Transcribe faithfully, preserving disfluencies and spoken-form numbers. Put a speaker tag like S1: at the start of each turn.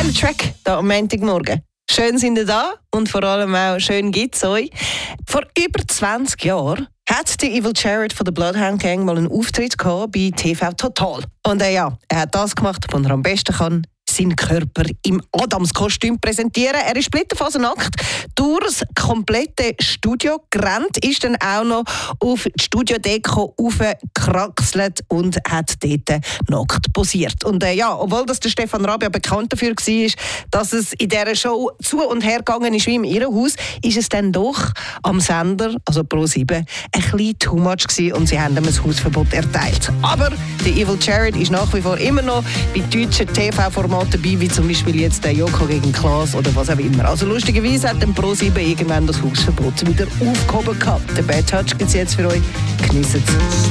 S1: Geiler Track da am Montagmorgen. Schön sind ihr da und vor allem auch schön gibt's euch. Vor über zwanzig Jahren hat der Evil Jared von der Bloodhound Gang mal einen Auftritt gehabt bei T V Total. Und äh, ja, er hat das gemacht, was er am besten kann. Seinen Körper im Adams-Kostüm präsentieren. Er ist splitterfasernackt durchs komplette Studio gerannt, ist dann auch noch auf die Studiodeko aufgekraxelt und hat dort nackt posiert. Und äh, ja, obwohl das der Stefan Rabia bekannt dafür war, dass es in dieser Show zu und her gegangen ist wie im Irrenhaus, ist es dann doch am Sender, also Pro sieben, ein bisschen too much gewesen und sie haben ihm ein Hausverbot erteilt. Aber der Evil Jared ist nach wie vor immer noch bei deutschen T V-Formaten dabei, wie zum Beispiel jetzt der Joko gegen Klaas oder was auch immer. Also lustigerweise hat dann Pro sieben irgendwann das Hausverbot wieder aufgehoben gehabt. Den Bad Touch gibt es jetzt für euch. Geniessen es.